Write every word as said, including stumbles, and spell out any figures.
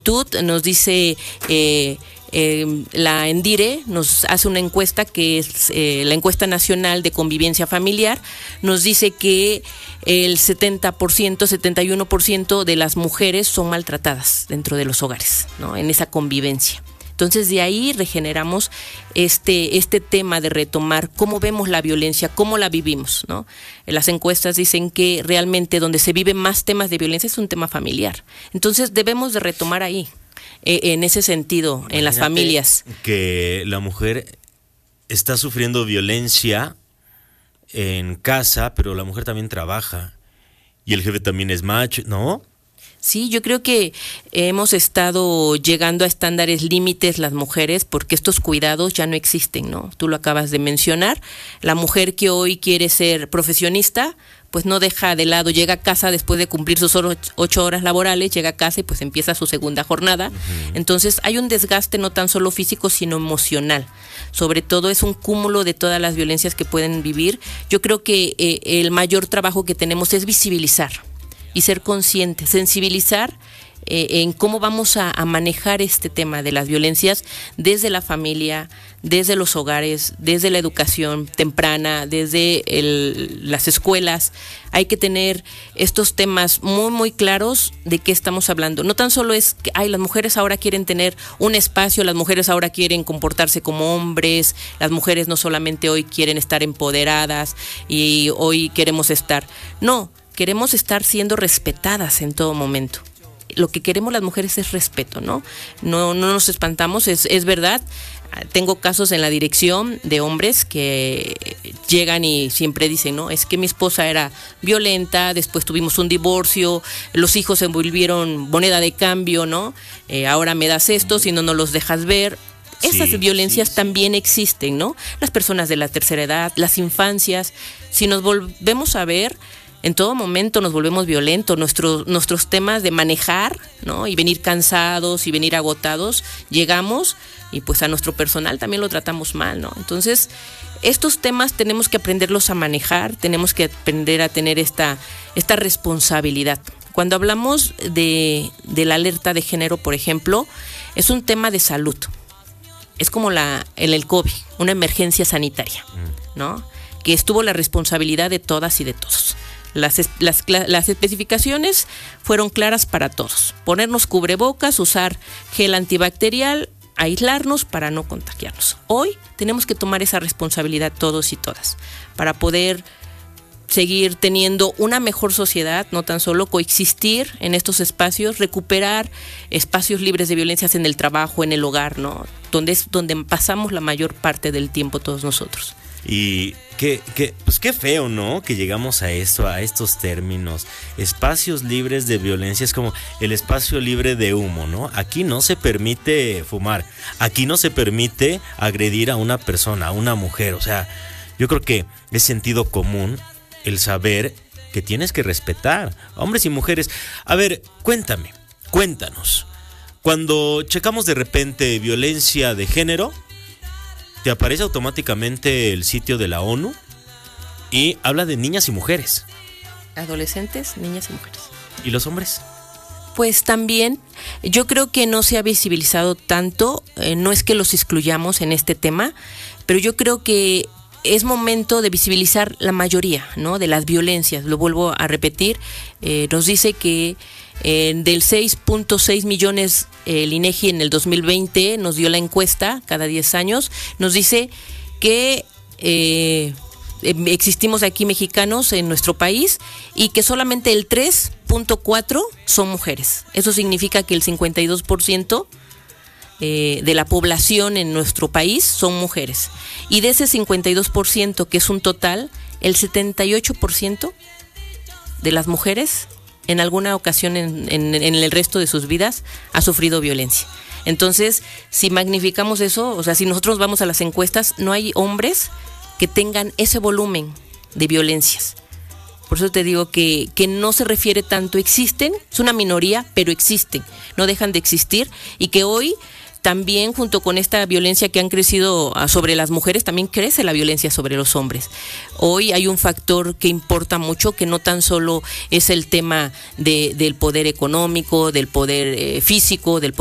Nos dice eh, eh, la ENDIRE, nos hace una encuesta que es eh, la encuesta nacional de convivencia familiar, nos dice que el setenta por ciento, setenta y uno por ciento de las mujeres son maltratadas dentro de los hogares, ¿no? En esa convivencia. Entonces de ahí regeneramos este, este tema de retomar cómo vemos la violencia, cómo la vivimos, ¿no? Las encuestas dicen que realmente donde se viven más temas de violencia es un tema familiar. Entonces debemos de retomar ahí, eh, en ese sentido, Imagínate en las familias. Que la mujer está sufriendo violencia en casa, pero la mujer también trabaja y el jefe también es macho, ¿no? Sí, yo creo que hemos estado llegando a estándares límites las mujeres porque estos cuidados ya no existen, ¿no? Tú lo acabas de mencionar. La mujer que hoy quiere ser profesionista, pues no deja de lado, llega a casa después de cumplir sus ocho horas laborales, llega a casa y pues empieza su segunda jornada. Uh-huh. Entonces hay un desgaste no tan solo físico, sino emocional. Sobre todo es un cúmulo de todas las violencias que pueden vivir. Yo creo que eh, el mayor trabajo que tenemos es visibilizar y ser conscientes, sensibilizar eh, en cómo vamos a, a manejar este tema de las violencias desde la familia, desde los hogares, desde la educación temprana, desde el, las escuelas. Hay que tener estos temas muy, muy claros de qué estamos hablando. No tan solo es que ay, las mujeres ahora quieren tener un espacio, las mujeres ahora quieren comportarse como hombres, las mujeres no solamente hoy quieren estar empoderadas y hoy queremos estar. No, queremos estar siendo respetadas en todo momento. Lo que queremos las mujeres es respeto, ¿no? No, no nos espantamos, es, es verdad. Tengo casos en la dirección de hombres que llegan y siempre dicen, no, es que mi esposa era violenta, después tuvimos un divorcio, los hijos se volvieron moneda de cambio, ¿no? Eh, ahora me das esto, si no, no los dejas ver. Esas sí, violencias sí, sí. también existen, ¿no? Las personas de la tercera edad, las infancias. Si nos volvemos a ver, en todo momento nos volvemos violentos, nuestros, nuestros temas de manejar, ¿no? Y venir cansados y venir agotados, llegamos y pues a nuestro personal también lo tratamos mal, ¿no? Entonces, estos temas tenemos que aprenderlos a manejar, tenemos que aprender a tener esta, esta responsabilidad. Cuando hablamos de, de la alerta de género, por ejemplo, es un tema de salud. Es como la, el, el COVID, una emergencia sanitaria, ¿no? Que estuvo la responsabilidad de todas y de todos. Las, las, las especificaciones fueron claras para todos. Ponernos cubrebocas, usar gel antibacterial, aislarnos para no contagiarnos. Hoy tenemos que tomar esa responsabilidad todos y todas para poder seguir teniendo una mejor sociedad, no tan solo coexistir en estos espacios, recuperar espacios libres de violencias en el trabajo, en el hogar, ¿no? Donde es donde pasamos la mayor parte del tiempo todos nosotros. Y qué, qué, pues qué feo, ¿no? Que llegamos a esto, a estos términos. Espacios libres de violencia es como el espacio libre de humo, ¿no? Aquí no se permite fumar, aquí no se permite agredir a una persona, a una mujer. O sea, yo creo que es sentido común el saber que tienes que respetar a hombres y mujeres. A ver, cuéntame, cuéntanos. Cuando checamos de repente violencia de género, te aparece automáticamente el sitio de la ONU y habla de niñas y mujeres. Adolescentes, niñas y mujeres. ¿Y los hombres? Pues también, yo creo que no se ha visibilizado tanto, eh, no es que los excluyamos en este tema, pero yo creo que es momento de visibilizar la mayoría, ¿no? De las violencias. Lo vuelvo a repetir, eh, nos dice que Eh, del seis punto seis millones, eh, el INEGI en el dos mil veinte nos dio la encuesta cada diez años, nos dice que eh, existimos aquí mexicanos en nuestro país y que solamente el tres punto cuatro son mujeres. Eso significa que el cincuenta y dos por ciento eh, de la población en nuestro país son mujeres. Y de ese cincuenta y dos por ciento, que es un total, el setenta y ocho por ciento de las mujeres en alguna ocasión en, en, en el resto de sus vidas ha sufrido violencia. Entonces, si magnificamos eso, o sea, si nosotros vamos a las encuestas, no hay hombres que tengan ese volumen de violencias. Por eso te digo que, que no se refiere tanto, existen, es una minoría, pero existen, no dejan de existir, y que hoy también junto con esta violencia que han crecido sobre las mujeres, también crece la violencia sobre los hombres. Hoy hay un factor que importa mucho, que no tan solo es el tema de, del poder económico, del poder eh, físico, del